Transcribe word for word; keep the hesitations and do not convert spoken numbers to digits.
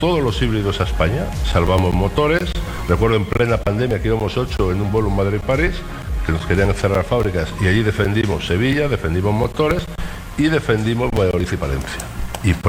todos los híbridos a España, salvamos motores. Recuerdo en plena pandemia que íbamos ocho en un vuelo Madrid-París, que nos querían cerrar fábricas, y allí defendimos Sevilla, defendimos motores y defendimos Valladolid y Palencia.